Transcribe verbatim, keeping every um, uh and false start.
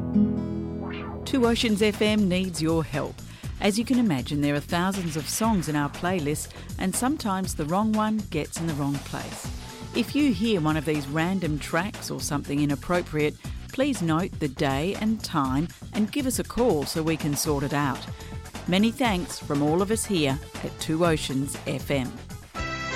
Two Oceans F M needs your help. As you can imagine, there are thousands of songs in our playlist, and sometimes the wrong one gets in the wrong place. If you hear one of these random tracks or something inappropriate, please note the day and time and give us a call so we can sort it out. Many thanks from all of us here at Two Oceans F M.